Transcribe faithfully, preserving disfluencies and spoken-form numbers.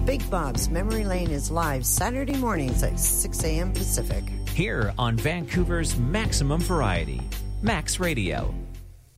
Big Bob's Memory Lane is live Saturday mornings at six a.m. Pacific. Here on Vancouver's Maximum Variety, Max Radio.